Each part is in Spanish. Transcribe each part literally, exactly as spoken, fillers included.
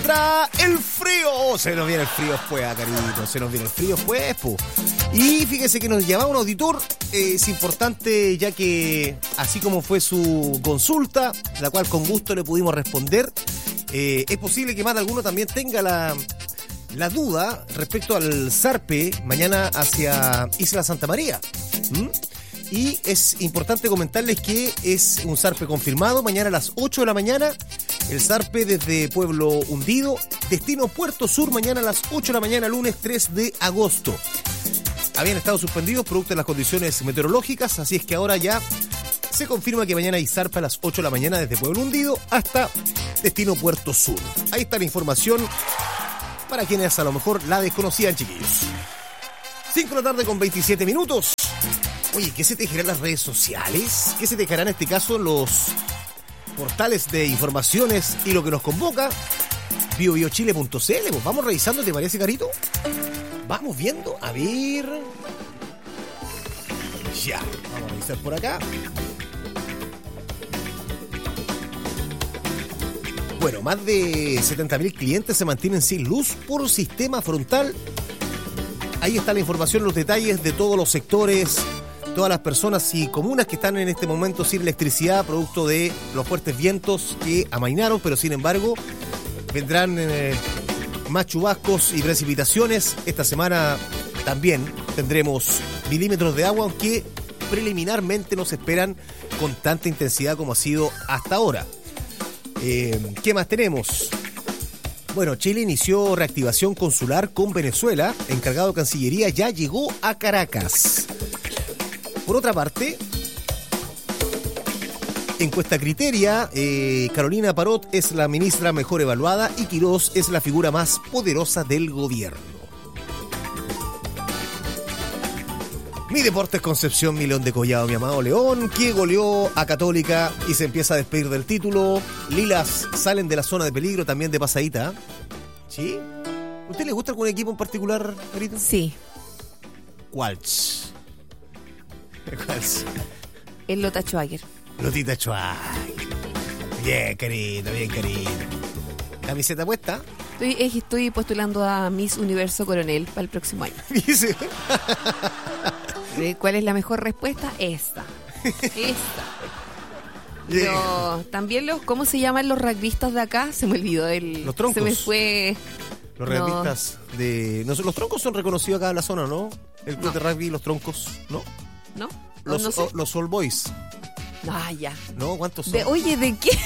vendrá el frío. Se nos viene el frío pues, carito. Se nos viene el frío pues, po. Y fíjese que nos llamaba un auditor. Eh, es importante ya que así como fue su consulta, la cual con gusto le pudimos responder, eh, es posible que más de alguno también tenga la, la duda respecto al zarpe mañana hacia Isla Santa María. ¿Mm? Y es importante comentarles que es un zarpe confirmado mañana a las ocho de la mañana. El zarpe desde Pueblo Hundido, destino Puerto Sur, mañana a las ocho de la mañana, lunes tres de agosto. Habían estado suspendidos producto de las condiciones meteorológicas, así es que ahora ya se confirma que mañana hay zarpe a las ocho de la mañana desde Pueblo Hundido hasta destino Puerto Sur. Ahí está la información para quienes a lo mejor la desconocían, chiquillos. cinco de la tarde con veintisiete minutos. Oye, ¿qué se tejerá en las redes sociales? ¿Qué se tejerá en este caso en los portales de informaciones y lo que nos convoca? bio bio chile punto c l. Pues vamos revisando, ¿te parece, Carito? Vamos viendo, a ver. Ya, vamos a revisar por acá. Bueno, más de setenta mil clientes se mantienen sin luz por sistema frontal. Ahí está la información, los detalles de todos los sectores, todas las personas y comunas que están en este momento sin electricidad, producto de los fuertes vientos que amainaron, pero sin embargo vendrán eh, más chubascos y precipitaciones. Esta semana también tendremos milímetros de agua, aunque preliminarmente no se esperan con tanta intensidad como ha sido hasta ahora. Eh, ¿Qué más tenemos? Bueno, Chile inició reactivación consular con Venezuela. Encargado de Cancillería ya llegó a Caracas. Por otra parte, encuesta Criteria, eh, Carolina Parot es la ministra mejor evaluada y Quirós es la figura más poderosa del gobierno. Mi Deportes Concepción, mi León de Collado, mi amado León, que goleó a Católica y se empieza a despedir del título. Lilas salen de la zona de peligro también de pasadita. ¿Sí? ¿A usted le gusta algún equipo en particular, Marito? Sí. ¿Cuál? ¿Cuál? El Lota Schwager. Lotita Schwager. Bien, querido, bien, querido. ¿Camiseta puesta? Estoy, estoy postulando a Miss Universo Coronel para el próximo año. ¿Cuál es la mejor respuesta? Esta. Esta. Pero también los, ¿cómo se llaman los rugbyistas de acá? Se me olvidó el... Los troncos. Se me fue... Los rugbyistas no. de... No, los troncos son reconocidos acá en la zona, ¿no? El club no. de rugby, los troncos, ¿no? ¿No? Los, no sé. o, los All Boys. Ah, ya. ¿No? ¿Cuántos son? De, oye, ¿de qué?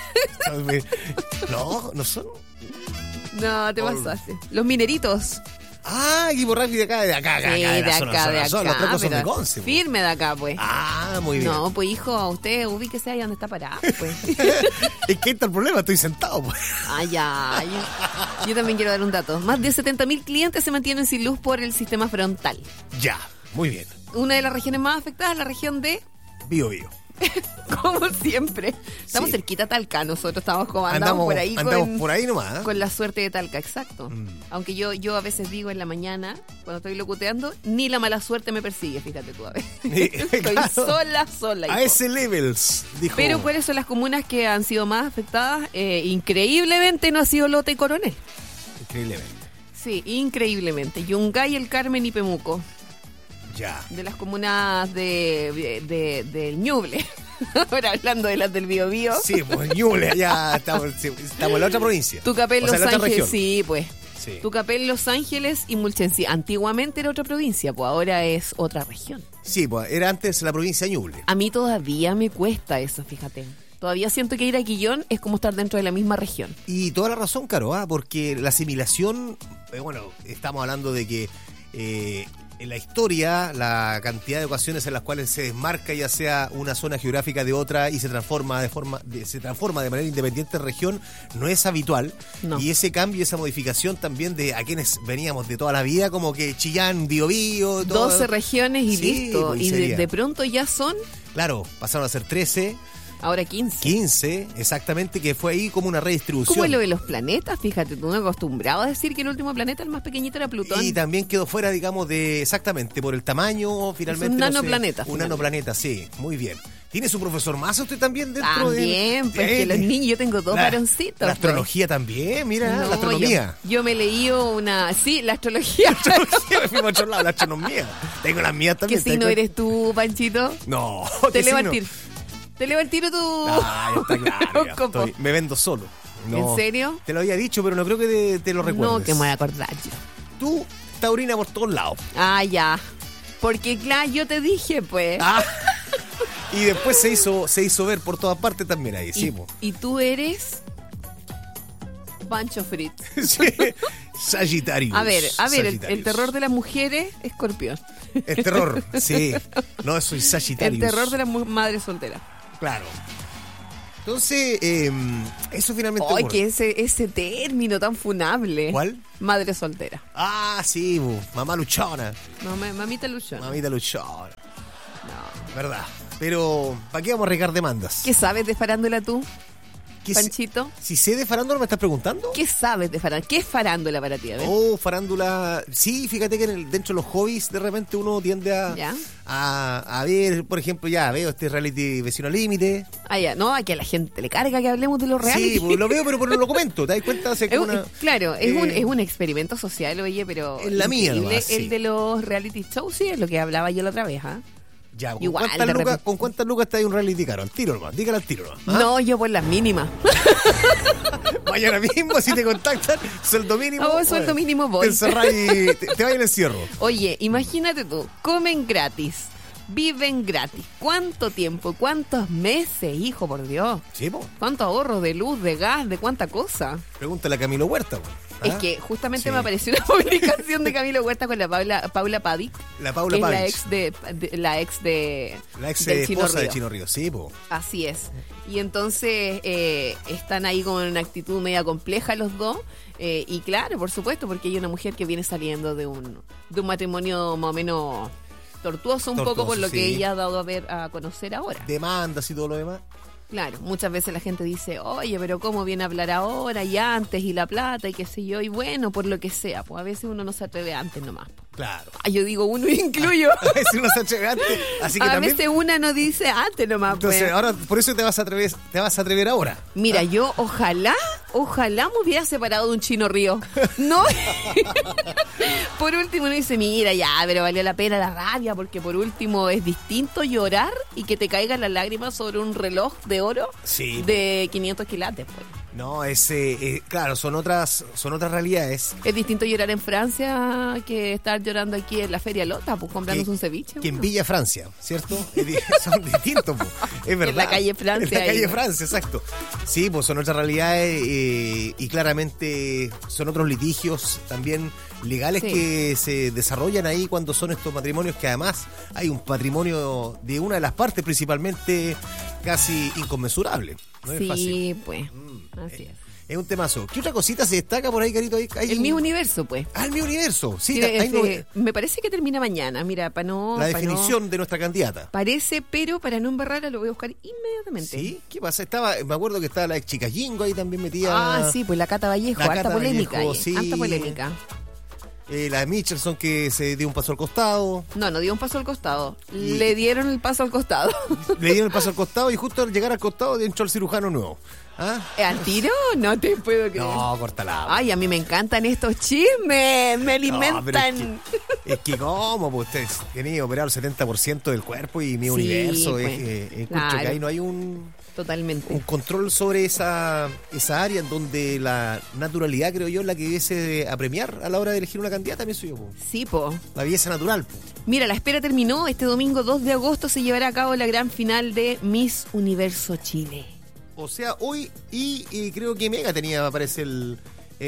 No, no son... No, te All... pasaste. Los mineritos. Ah, equipo rugby de acá, de acá, de acá. Sí, de, de acá, acá, zona, de zona, acá. zona. Los troncos son de Conce. Firme de acá, pues. Ah, muy bien. No, pues hijo, usted ubíquese ahí donde está parado, pues. Es que está el problema, estoy sentado, pues. Ah, ya. Yo, yo también quiero dar un dato. Más de setenta mil clientes se mantienen sin luz por el sistema frontal. Ya, muy bien. Una de las regiones más afectadas es la región de... Bio Bio. Como siempre. Estamos sí. cerquita a Talca, nosotros estamos como andamos, andamos por ahí andamos con, por ahí nomás, ¿eh? Con la suerte de Talca, exacto. Mm. Aunque yo, yo a veces digo en la mañana, cuando estoy locuteando, ni la mala suerte me persigue, fíjate tú a ver. Sí, estoy claro. sola, sola. A ese levels, dijo. Pero ¿cuáles son las comunas que han sido más afectadas? Eh, increíblemente no ha sido Lota y Coronel. Increíblemente. Sí, increíblemente. Yungay, El Carmen y Pemuco. Ya. De las comunas de, de, de, del Ñuble. Ahora hablando de las del Biobío. Sí, pues Ñuble, ya estamos, sí, estamos en la otra provincia. Tucapel, o sea, Los Ángeles, región. sí, pues. Sí. Tucapel, Los Ángeles y Mulchensi. Antiguamente era otra provincia, pues ahora es otra región. Sí, pues era antes la provincia de Ñuble. A mí todavía me cuesta eso, fíjate. Todavía siento que ir a Quillón es como estar dentro de la misma región. Y toda la razón, Caro, ¿ah? Porque la asimilación, eh, bueno, estamos hablando de que eh, en la historia, la cantidad de ocasiones en las cuales se desmarca ya sea una zona geográfica de otra y se transforma de forma de, se transforma de manera independiente en región, no es habitual. No. Y ese cambio, esa modificación también de a quienes veníamos de toda la vida, como que Chillán, Biobío, todo. doce regiones y sí, listo. Pues, y de, de pronto ya son... Claro, pasaron a ser trece. Ahora quince. quince, exactamente, que fue ahí como una redistribución. ¿Cómo es lo de los planetas? Fíjate, tú no acostumbrado a decir que el último planeta, el más pequeñito, era Plutón. Y también quedó fuera, digamos, de exactamente, por el tamaño, finalmente. Es un no nanoplaneta. sé, un nanoplaneta, sí, muy bien. ¿Tiene su profesor más usted también dentro También, de...? pues que los niños, yo tengo dos la, varoncitos. La astrología pues. también, mira, No, la astronomía. Yo, yo me leí una... Sí, la astrología. La astrología, me fui a otro lado, la astronomía. Tengo las mías también. ¿Qué signo eres tú, Panchito? No, Te ¿qué leo al signo? tiro. Te leo al tiro tú. Ah, ya está claro, ya estoy- me vendo solo. No, ¿En serio? Te lo había dicho, pero no creo que te, te lo recuerdes. No, que me voy a acordar yo. Tú, taurina por todos lados. Ah, ya. Porque, claro, yo te dije, pues. Ah. Y después se hizo, se hizo ver por todas partes también ahí, sí, y, po. y tú eres... Pancho Fritz. Sí. Sagitarius. A ver, a ver, el, Sagitarius. el terror de las mujeres, escorpión. El terror, sí. No, soy El Sagitarius. terror de las mu- madres solteras. Claro. Entonces, eh, eso finalmente Ay, ocurre. que ese, ese término tan funable. ¿Cuál? Madre soltera. Ah, sí, bu, mamá luchona. No, ma- mamita luchona. Mamita luchona. No. Verdad. Pero, ¿para qué vamos a arriesgar demandas? ¿Qué sabes de farándula tú, ¿Qué sé- Panchito? Si sé de farándula, ¿me estás preguntando? ¿Qué sabes de farándula? ¿Qué es farándula para ti? A ver. Oh, farándula. Sí, fíjate que en el- dentro de los hobbies de repente uno tiende a, ¿Ya? a, a ver, por ejemplo, ya veo este reality Vecino al Límite. Ah, ya. No, aquí a la gente le carga que hablemos de los reality. Sí, pues, lo veo, pero, pero no lo comento. ¿Te das cuenta? O sea, Es como un- una- claro, es, un, eh, es un experimento social, oye, pero... en la mía increíble. nomás, sí. El de los reality shows, sí, es lo que hablaba yo la otra vez, ¿ah? Ya, ¿con, Igual, cuántas de lucas, repente. ¿con cuántas lucas está ahí un reality caro? Al tiro nomás, dígale al tiro nomás. ¿ah? No, yo por las mínimas. Mañana mismo, si te contactan, sueldo mínimo. A vos, sueldo bueno, mínimo, voy. Te encerrás y te, te vas al encierro. Oye, imagínate tú, comen gratis, viven gratis. ¿Cuánto tiempo? ¿Cuántos meses, hijo, por Dios? Sí, po. ¿Cuánto ahorro de luz, de gas, de cuánta cosa? Pregúntale a Camilo Huerta, po. ¿Ah? Es que justamente Sí. me apareció una publicación de Camilo Huerta con la Paula, Paula Padic, La Paula que es la Pavich, ex de, de- la ex de la ex del Chino esposa de Río. Chino Río. Sí, po. Así es. Y entonces eh, están ahí con una actitud media compleja los dos. eh, y claro, por supuesto, porque hay una mujer que viene saliendo de un, de un matrimonio más o menos tortuoso, un Tortuoso, poco por lo que sí. ella ha dado a ver a conocer ahora. Demandas y todo lo demás. Claro, muchas veces la gente dice, oye, pero ¿cómo viene a hablar ahora y antes y la plata y qué sé yo? Y bueno, por lo que sea, pues a veces uno no se atreve antes nomás. Pues. Claro. Ah, yo digo uno y incluyo. A veces uno se atreve antes, así que a también. veces una no dice antes nomás. Entonces, pues. ahora, por eso te vas a atrever, te vas a atrever ahora. Mira, yo ojalá, ojalá me hubiera separado de un Chino Río. No. Por último uno dice, mira, ya, pero valió la pena la rabia, porque por último es distinto llorar y que te caigan las lágrimas sobre un reloj de oro Sí. de quinientos quilates. Pues. No, es, eh, eh, claro, son otras, son otras realidades. Es distinto llorar en Francia que estar llorando aquí en la Feria Lota, pues comprándose Que- un ceviche. Que en bueno. Villa Francia, ¿cierto? Es di- son distintos, po. Es verdad. En la calle Francia, En la calle ahí. Francia, exacto. Sí, pues son otras realidades eh, y claramente son otros litigios también legales Sí. que se desarrollan ahí cuando son estos matrimonios, que además hay un patrimonio de una de las partes principalmente casi inconmensurable. No es fácil. Sí, pues, así es. Es un temazo. ¿Qué otra cosita se destaca por ahí, Carito? Ahí- ahí- El mismo universo, pues. Ah, el mi universo. Sí, Tiene ahí no- ese- me parece que termina mañana, mira, para no... la pa' no- definición de nuestra candidata. Parece, pero para no embarrarla lo voy a buscar inmediatamente. ¿Sí? ¿Qué pasa? Estaba, me acuerdo que estaba la ex chica Jingo ahí también metida. Ah, sí, pues la Cata Vallejo, La harta Cata polémica. Vallejo, ahí, sí. Harta polémica. Eh, la Michelson que se dio un paso al costado. No, no dio un paso al costado. Le dieron el paso al costado. Le dieron el paso al costado y justo al llegar al costado entró el cirujano nuevo. ¿Ah? ¿Al tiro? No te puedo creer. No, córtala. Ay, a mí me encantan estos chismes. Me No, alimentan. pero es que, es que ¿cómo? Pues usted tiene operado el setenta por ciento del cuerpo y mi Sí, universo. pues, es, eh, encuentro claro. que ahí no hay un, Totalmente. un control sobre esa, esa área en donde la naturalidad, creo yo, es la que debe apremiar a la hora de elegir una candidata, pienso yo. Po. Sí, po. La belleza natural. Po. Mira, la espera terminó. Este domingo dos de agosto se llevará a cabo la gran final de Miss Universo Chile. O sea, hoy y, y creo que Mega tenía, me parece, el,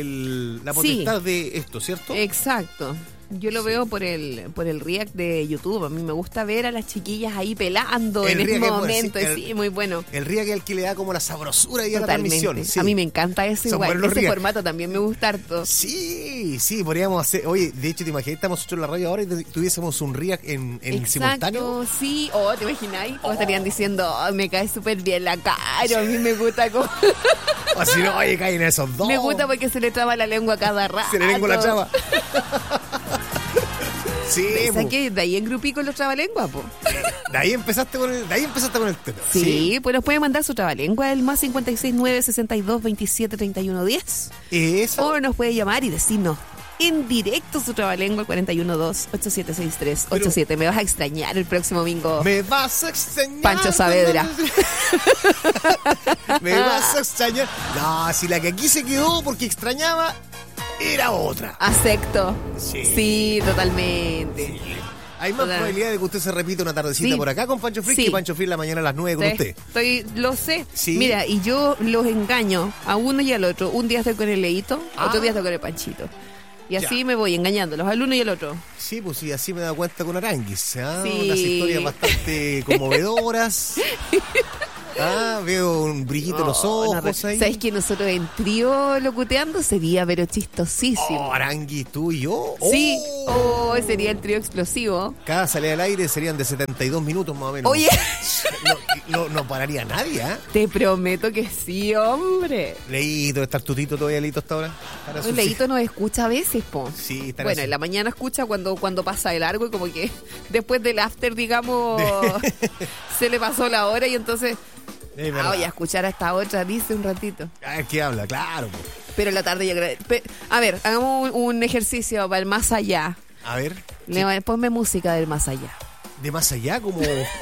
el, la Sí. potestad de esto, ¿cierto? Exacto. Yo lo veo por el por el react de YouTube. A mí me gusta ver a las chiquillas ahí pelando El en ese react es bueno, momento. sí, el- Sí, muy bueno. El Ria que es el que le da como la sabrosura y a la Totalmente. transmisión. Sí. A mí me encanta ese Son igual. buenos los Ese react. formato también me gusta harto. Sí, sí, podríamos hacer. Oye, de hecho, te imaginas, estamos nosotros en la radio ahora y tuviésemos un Ria en, en Exacto, simultáneo. sí. Oh, ¿te imagináis? O estarían diciendo, oh, me cae súper bien la cara. A mí me gusta como... O si no, oye, caen esos dos. Me gusta porque se le traba la lengua cada rato. Se le lengua la chava. Sí, Pensá po. que de ahí engrupí con los trabalenguas, po. De ahí empezaste con el, de ahí empezaste con el tema. Sí, pues nos puede mandar su trabalengua al más cincuenta y seis nueve sesenta y dos veintisiete treinta y uno diez. Eso. O nos puede llamar y decirnos en directo su trabalengua al cuarenta y uno dos ocho siete seis tres ocho siete. Me vas a extrañar el próximo domingo. Me vas a extrañar. Pancho Saavedra. Me vas a extrañar. No, si la que aquí se quedó porque extrañaba era otra. Acepto. Sí. Sí, totalmente. Sí. Hay más Total. probabilidad de que usted se repita una tardecita Sí. por acá con Pancho Frick Sí. que Pancho Frick la mañana a las nueve con Sí, usted. Estoy, lo sé. Sí. Mira, y yo los engaño a uno y al otro. Un día estoy con el Leito, Ah. otro día estoy con el Panchito. Y así Ya. me voy engañándolos al uno y al otro. Sí, pues sí, así me he dado cuenta con Aranguis. ¿Ah? Sí. Unas historias bastante conmovedoras. Ah, veo un brillito en los Oh, ojos no, ahí. ¿Sabes que nosotros en trío locuteando sería pero chistosísimo? Oh, Aranguis, tú y yo. Sí, Oh. oh, sería el trío explosivo. Cada salida al aire serían de setenta y dos minutos más o menos. Oye, No, no, no pararía nadie, ¿ah? te prometo que sí, hombre. Leíto, estar tutito todavía, Leito, hasta ahora. Para El sus- Leito nos escucha a veces, po. Sí, estará Bueno, así. en la mañana escucha cuando, cuando pasa de largo y como que después del after, digamos, se le pasó la hora y entonces, Es ah, verdad. voy a escuchar a esta otra, dice un ratito. A ver qué habla, claro. po. Pero en la tarde ya... gra- pe- A ver, hagamos un, un ejercicio para el más allá. A ver, Le- Ponme música del más allá. de más allá, como.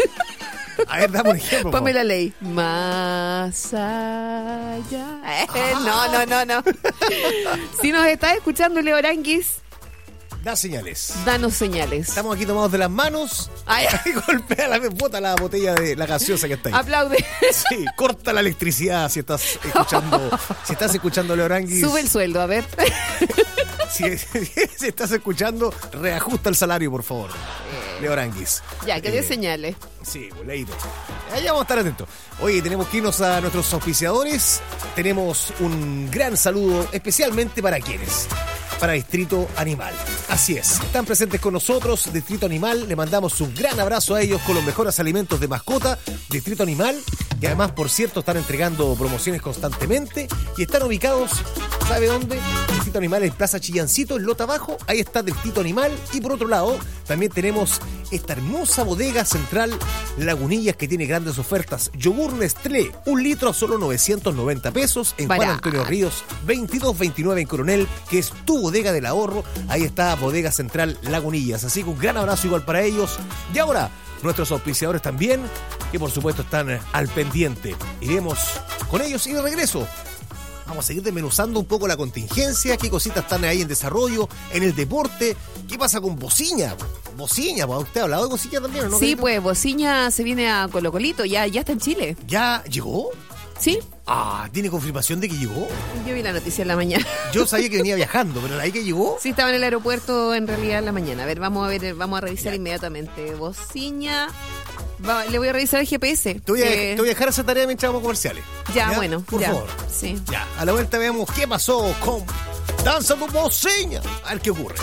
A ver, dame un ejemplo. po. Ponme la ley. Más allá. Eh, no, no, no, no. Si nos estás escuchando, Leo Aranguis, Da señales. danos señales. Estamos aquí tomados de las manos. Ay, Y golpea la bota la botella de la gaseosa que está ahí. aplaude. Sí, corta la electricidad si estás escuchando. Si estás escuchando Leo Aranguis. Sube el sueldo, a ver. Si, si estás escuchando, reajusta el salario, por favor. Leo Aranguis. Ya, que dé Eh, señales. Sí, boleito. Ahí vamos a estar atentos. Oye, tenemos que irnos a nuestros auspiciadores. Tenemos un gran saludo especialmente para quienes. Para Distrito Animal. Así es. Están presentes con nosotros, Distrito Animal. Le mandamos un gran abrazo a ellos con los mejores alimentos de mascota. Distrito Animal, que además, por cierto, están entregando promociones constantemente. Y están ubicados, ¿sabe dónde? Distrito Animal en Plaza Chillancito, en Lota Abajo. Ahí está Distrito Animal. Y por otro lado, también tenemos esta hermosa bodega central Lagunillas que tiene grandes ofertas. Yogur Nestlé, un litro a solo novecientos noventa pesos en Juan Barato. Antonio Ríos, veintidós veintinueve en Coronel, que es tu bodega del ahorro. Ahí está Bodega Central Lagunillas. Así que un gran abrazo igual para ellos. Y ahora, nuestros auspiciadores también, que por supuesto están al pendiente. Iremos con ellos y de regreso. Vamos a seguir desmenuzando un poco la contingencia, qué cositas están ahí en desarrollo, en el deporte, qué pasa con Bociña. Bociña, pues, ¿usted ha hablado de Bociña también o no? Sí, Carito? pues Bociña se viene a Colo Colito, ya, ya está en Chile. ¿Ya llegó? ¿Sí? Ah, ¿tiene confirmación de que llegó? Yo vi la noticia en la mañana. Yo sabía que venía viajando, pero ahí que llegó. Sí, estaba en el aeropuerto en realidad en la mañana. A ver, vamos a ver, vamos a revisar inmediatamente. Bociña. Va- le voy a revisar el G P S. Te voy, a, que- te voy a dejar esa tarea mientras vamos a comerciales. Ya, bueno, Por ya. favor. Sí. Ya, a la vuelta veamos qué pasó con Danza con Bociña. A ver qué ocurre.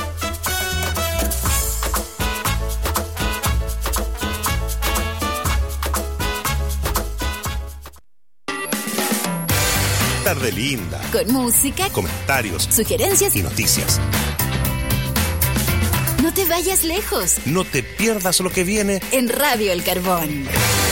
Tarde linda, Con música, comentarios sugerencias. y noticias. No te vayas lejos. No te pierdas lo que viene. En Radio El Carbón.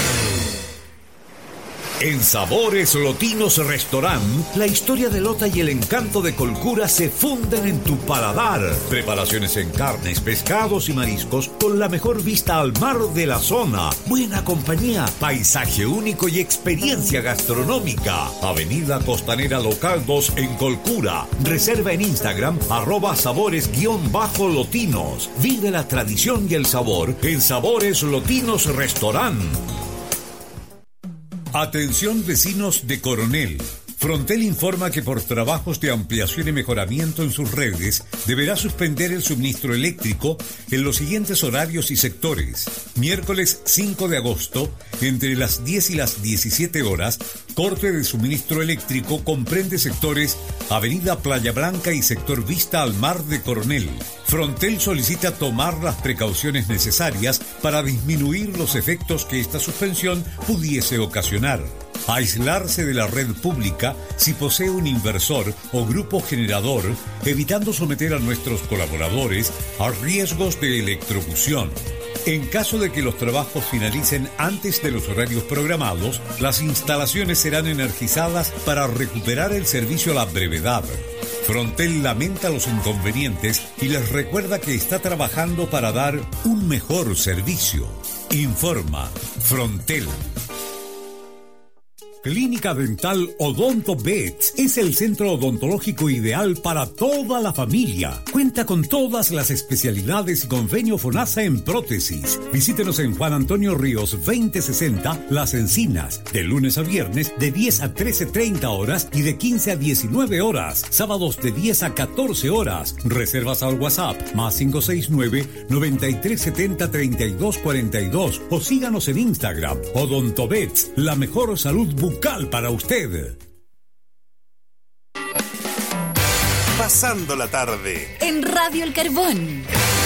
En Sabores Lotinos Restaurant, la historia de Lota y el encanto de Colcura se funden en tu paladar. Preparaciones en carnes, pescados y mariscos con la mejor vista al mar de la zona. Buena compañía, paisaje único y experiencia gastronómica. Avenida Costanera Local dos en Colcura. Reserva en Instagram, arroba sabores-lotinos. Vive la tradición y el sabor en Sabores Lotinos Restaurant. Atención vecinos de Coronel. Frontel informa que por trabajos de ampliación y mejoramiento en sus redes deberá suspender el suministro eléctrico en los siguientes horarios y sectores. Miércoles cinco de agosto, entre las diez y las diecisiete horas, corte de suministro eléctrico comprende sectores Avenida Playa Blanca y sector Vista al Mar de Coronel. Frontel solicita tomar las precauciones necesarias para disminuir los efectos que esta suspensión pudiese ocasionar. Aislarse de la red pública si posee un inversor o grupo generador, evitando someter a nuestros colaboradores a riesgos de electrocución. En caso de que los trabajos finalicen antes de los horarios programados, las instalaciones serán energizadas para recuperar el servicio a la brevedad. Frontel lamenta los inconvenientes y les recuerda que está trabajando para dar un mejor servicio. Informa Frontel. Clínica Dental Odonto Vets es el centro odontológico ideal para toda la familia. Cuenta con todas las especialidades y convenio FONASA en prótesis. Visítenos en Juan Antonio Ríos veinte sesenta, Las Encinas, de lunes a viernes de diez a trece treinta horas y de quince a diecinueve horas. Sábados de diez a catorce horas. Reservas al WhatsApp más cinco seis nueve, noventa y tres setenta, treinta y dos cuarenta y dos o síganos en Instagram. Odonto Vets, la mejor salud bucal para usted. Pasando la tarde En Radio El Carbón.